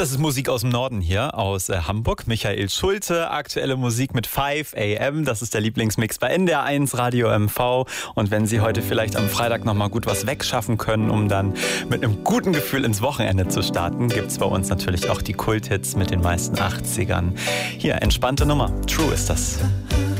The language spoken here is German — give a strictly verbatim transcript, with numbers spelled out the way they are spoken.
Das ist Musik aus dem Norden hier, aus äh, Hamburg. Michael Schulte, aktuelle Musik mit fünf a m. Das ist der Lieblingsmix bei N D R eins Radio M V. Und wenn Sie heute vielleicht am Freitag nochmal gut was wegschaffen können, um dann mit einem guten Gefühl ins Wochenende zu starten, gibt es bei uns natürlich auch die Kulthits mit den meisten achtzigern. Hier, entspannte Nummer. True ist das.